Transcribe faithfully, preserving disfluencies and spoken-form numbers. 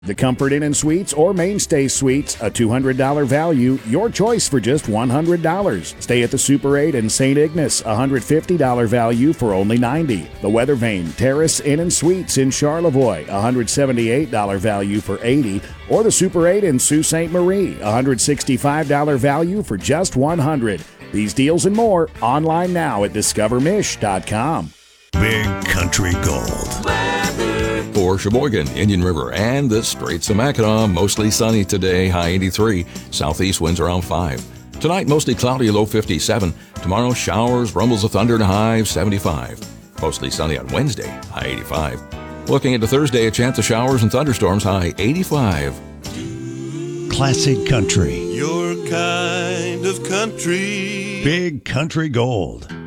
The Comfort Inn and Suites or Mainstay Suites, a two hundred dollars value, your choice for just one hundred dollars. Stay at the Super eight in Saint Ignace, a one hundred fifty dollars value for only ninety dollars. The Weather Vane Terrace Inn and Suites in Charlevoix, a one hundred seventy-eight dollars value for eighty dollars. Or the Super eight in Sault Ste. Marie, a one hundred sixty-five dollars value for just one hundred dollars. These deals and more online now at discover mish dot com. Big Country Gold. For Sheboygan, Indian River, and the Straits of Mackinac, mostly sunny today, high eighty-three. Southeast winds around five. Tonight, mostly cloudy, low fifty-seven. Tomorrow, showers, rumbles of thunder, and a high of seventy-five. Mostly sunny on Wednesday, high eighty-five. Looking into Thursday, a chance of showers and thunderstorms, high eighty-five. Classic Country. Your kind of country. Big Country Gold.